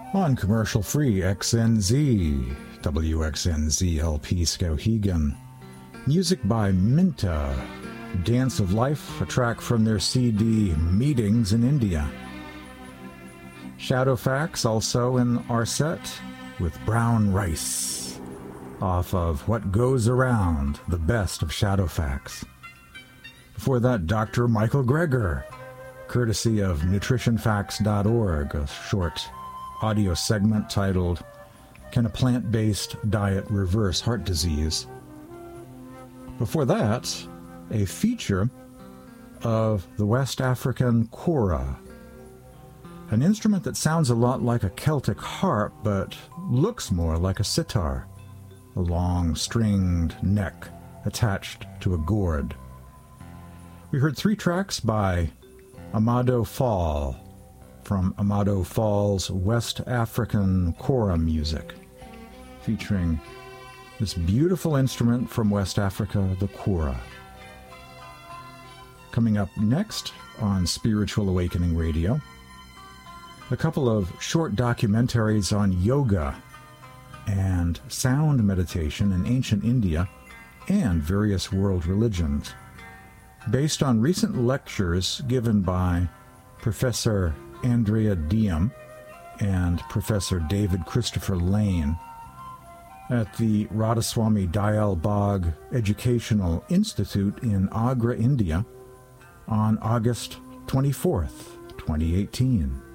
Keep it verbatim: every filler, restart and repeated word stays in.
On commercial-free X N Z, W X N Z L P Skowhegan. Music by Minta, Dance of Life, a track from their C D Meetings in India. Shadowfax also in our set with Brown Rice, off of What Goes Around, the best of Shadowfax. Before that, Doctor Michael Greger, courtesy of nutrition facts dot org, a short audio segment titled, Can a Plant-Based Diet Reverse Heart Disease? Before that, a feature of the West African kora, an instrument that sounds a lot like a Celtic harp, but looks more like a sitar, a long stringed neck attached to a gourd. We heard three tracks by Amado Fall, from Amado Fall's West African kora music, featuring this beautiful instrument from West Africa, the kora. Coming up next on Spiritual Awakening Radio, a couple of short documentaries on yoga and sound meditation in ancient India and various world religions, based on recent lectures given by Professor Andrea Diem and Professor David Christopher Lane at the Radhaswami Dayal Bagh Educational Institute in Agra, India, on August twenty-fourth, twenty eighteen.